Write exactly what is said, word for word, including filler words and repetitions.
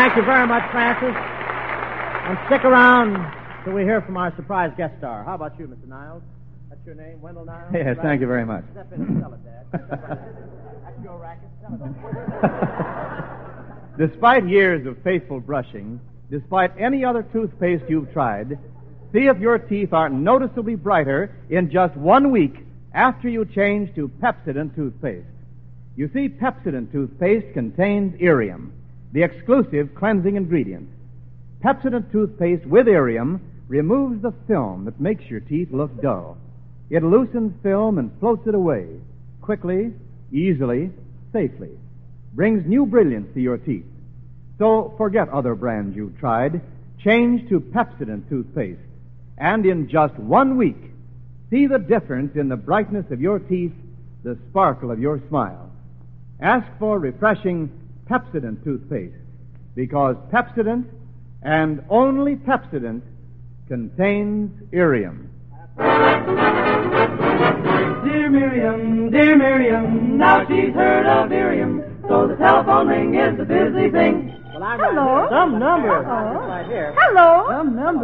Thank you very much, Francis. And stick around till we hear from our surprise guest star. How about you, Mister Niles? That's your name, Wendell Niles? Yes, right? Thank you very much. Step in and tell it, Dad. That's your racket. Tell it. Despite years of faithful brushing, despite any other toothpaste you've tried, see if your teeth aren't noticeably brighter in just one week after you change to Pepsodent toothpaste. You see, Pepsodent toothpaste contains Irium, the exclusive cleansing ingredient. Pepsodent toothpaste with Irium removes the film that makes your teeth look dull. It loosens film and floats it away, quickly, easily, safely. Brings new brilliance to your teeth. So forget other brands you've tried. Change to Pepsodent toothpaste. And in just one week, see the difference in the brightness of your teeth, the sparkle of your smile. Ask for refreshing Pepsodent toothpaste, because Pepsodent, and only Pepsodent, contains Irium. Dear Miriam, dear Miriam, now she's heard of Irium, so the telephone ring is the busy thing. Well, I'm Hello. right here. Some number. Hello. Right here. Hello. Some number.